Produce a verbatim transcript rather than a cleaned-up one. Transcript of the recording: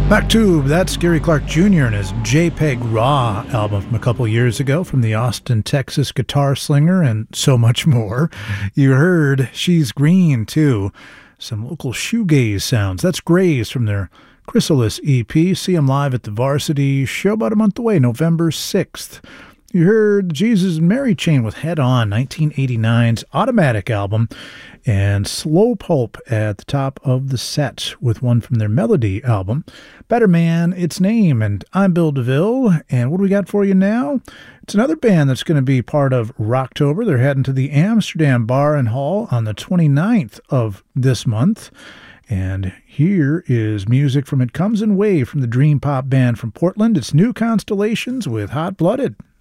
Back to that's Gary Clark Junior and his JPEG Raw album from a couple years ago from the Austin, Texas guitar slinger and so much more. You heard She's Green, too. Some local shoegaze sounds. That's Grays from their Chrysalis E P. See them live at the Varsity show about a month away, November sixth. You heard Jesus and Mary Chain with Head On, nineteen eighty-nine's Automatic album, and Slow Pulp at the top of the set with one from their Melody album. Better Man, Its Name, and I'm Bill DeVille, and what do we got for you now? It's another band that's going to be part of Rocktober. They're heading to the Amsterdam Bar and Hall on the twenty-ninth of this month. And here is music from It Comes in Wave from the Dream Pop band from Portland. It's New Constellations with Hot Blooded.